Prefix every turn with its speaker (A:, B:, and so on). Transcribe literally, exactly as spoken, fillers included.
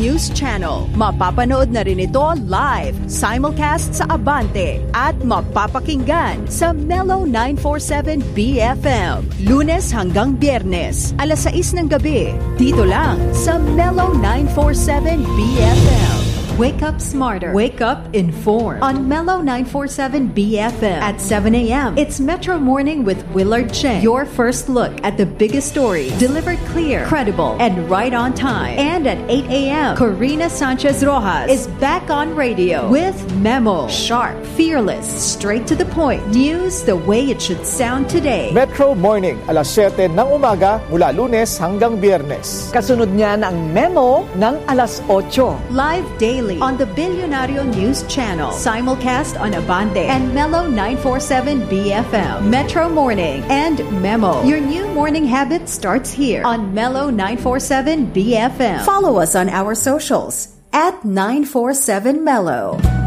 A: News Channel. Mapapanood na rin ito live, simulcast sa Abante at mapapakinggan sa Mellow nine forty-seven B F M. Lunes hanggang Biyernes, alas sais ng gabi. Dito lang sa Mellow nine forty-seven B F M. Wake up smarter. Wake up informed. On Mellow nine forty-seven B F M at seven a.m. It's Metro Morning with Willard Cheng. Your first look at the biggest stories. Delivered clear, credible, and right on time. And at eight a.m. Corina Sanchez Rojas is back on radio with Memo. Sharp, fearless, straight to the point. News the way it should sound today.
B: Metro Morning, alas siyete ng umaga mula Lunes hanggang Biyernes.
C: Kasunod niya ng Memo ng alas otso.
A: Live daily on the Billionario News Channel. Simulcast on Abante and Mellow nine forty-seven B F M. Metro Morning and Memo. Your new morning habit starts here on Mellow nine forty-seven B F M. Follow us on our socials at nine forty-seven Mellow.